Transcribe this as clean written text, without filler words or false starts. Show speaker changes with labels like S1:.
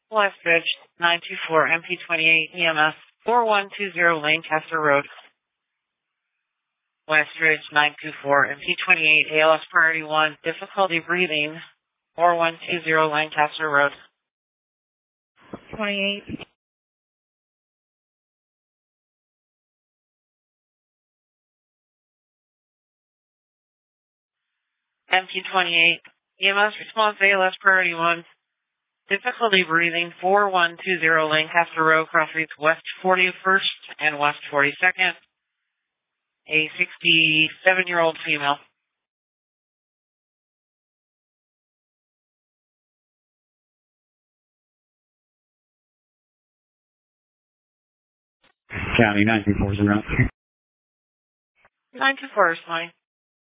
S1: Westridge 924 MP28 EMS 4120 Lancaster Road. Westridge 924 MP28 ALS Priority 1, difficulty breathing 4120 Lancaster Road.
S2: 28.
S1: MP28 EMS response ALS Priority 1, difficulty breathing 4120 Lancaster Road, cross streets West 41st and West 42nd. A 67-year-old female.
S3: County 924 is around.
S1: 924 is fine.